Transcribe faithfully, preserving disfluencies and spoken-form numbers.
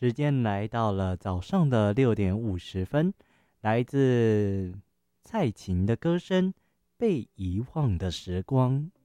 时间来到了早上的六点五十分，来自蔡琴的歌声《被遗忘的时光》。